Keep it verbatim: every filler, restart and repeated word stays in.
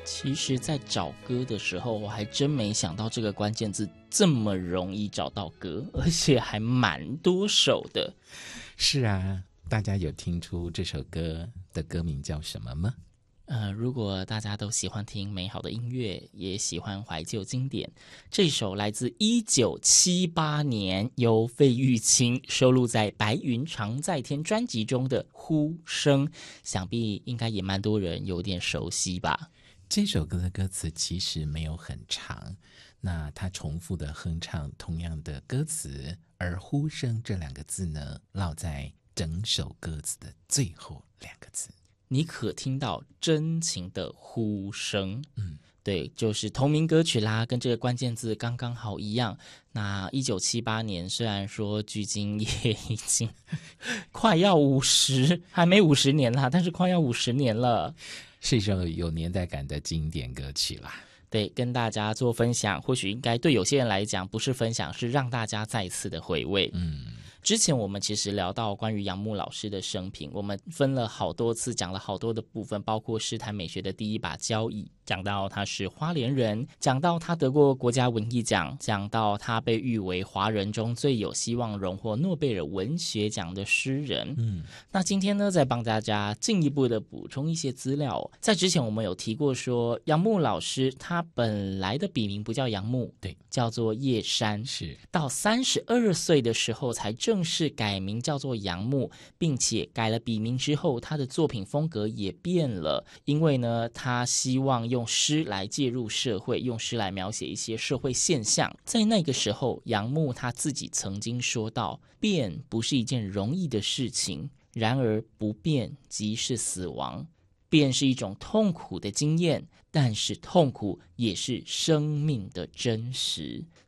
其实在找歌的时候，我还真没想到这个关键字这么容易找到歌，而且还蛮多首的。 是啊，大家有听出这首歌的歌名叫什么吗？ 呃，如果大家都喜欢听美好的音乐，也喜欢怀旧经典，这首来自一九七八年由费玉清收录在《白云常在天》专辑中的《呼声》，想必应该也蛮多人有点熟悉吧。 这首歌的歌词其实没有很长，那它重复的哼唱同样的歌词，而呼声这两个字呢，落在整首歌词的最后两个字。 你可听到真情的呼声， 嗯， 对，就是同名歌曲啦，跟这个关键字刚刚好一样。那一九七八年，虽然说距今也已经快要五十，还没五十年啦，但是快要五十年了， 是一首有年代感的经典歌曲啦。 对，跟大家做分享，或许应该对有些人来讲不是分享，是让大家再次的回味。 嗯。 之前我们其实聊到关于杨牧老师的生平，我们分了好多次，讲了好多的部分，包括诗坛美学的第一把交椅，讲到他是花莲人，讲到他得过国家文艺奖，讲到他被誉为华人中最有希望荣获诺贝尔文学奖的诗人。 嗯， 那今天呢，再帮大家进一步的补充一些资料。在之前我们有提过说，杨牧老师他本来的笔名不叫杨牧， 对， 叫做叶山， 是到三十二岁的时候才正式改名叫做杨牧，并且改了笔名之后，他的作品风格也变了，因为呢，他希望用诗来介入社会，用诗来描写一些社会现象。在那个时候，杨牧他自己曾经说到，变不是一件容易的事情，然而不变即是死亡。变是一种痛苦的经验，但是痛苦也是生命的真实。